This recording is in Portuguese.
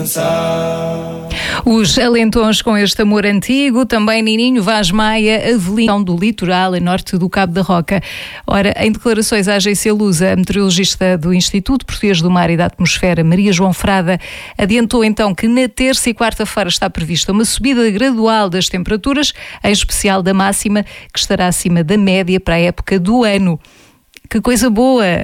Os alentões com este amor antigo, também Nininho Vaz Maia, Avelino do litoral a norte do Cabo da Roca. Ora, em declarações à agência Lusa, a meteorologista do Instituto Português do Mar e da Atmosfera, Maria João Frada, adiantou então que na terça e quarta-feira está prevista uma subida gradual das temperaturas, em especial da máxima, que estará acima da média para a época do ano. Que coisa boa!